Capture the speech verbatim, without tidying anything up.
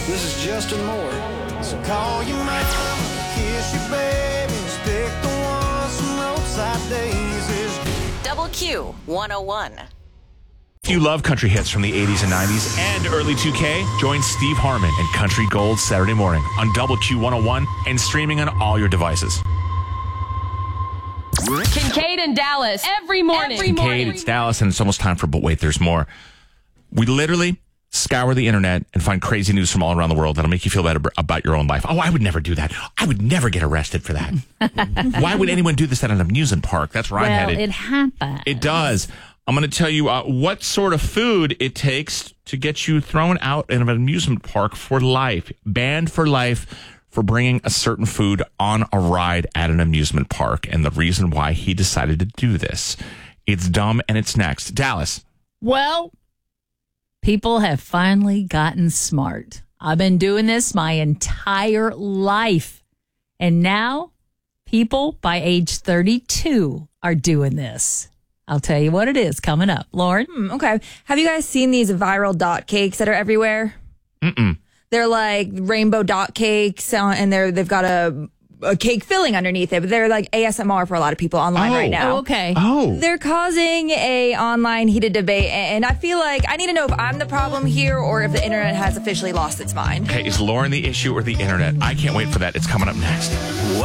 This is Justin Moore. So call your mama, kiss your babies, pick the ones from roadside daisies. Double Q one oh one. If you love country hits from the eighties and nineties and early two K, join Steve Harmon and Country Gold Saturday morning on Double Q one oh one and streaming on all your devices. Kincaid and Dallas every morning. Every Kincaid, morning. it's Dallas, and it's almost time for But Wait, There's More. We literally scour the internet and find crazy news from all around the world that'll make you feel better about your own life. Oh, I would never do that. I would never get arrested for that. Why would anyone do this at an amusement park? That's where well, I'm headed. It happens. It does. I'm going to tell you uh, what sort of food it takes to get you thrown out in an amusement park for life. Banned for life for bringing a certain food on a ride at an amusement park. And the reason why he decided to do this. It's dumb and it's next. Dallas. Well, people have finally gotten smart. I've been doing this my entire life. And now people by age thirty-two are doing this. I'll tell you what it is coming up. Lauren? Hmm, okay. Have you guys seen these viral dot cakes that are everywhere? Mm-mm. They're like rainbow dot cakes, uh, and they're they've got a, a cake filling underneath it, but they're like A S M R for a lot of people online Oh. right now. Oh, okay. Oh. They're causing a online heated debate, and I feel like I need to know if I'm the problem here or if the internet has officially lost its mind. Okay, is Lauren the issue or the internet? I can't wait for that. It's coming up next. Well,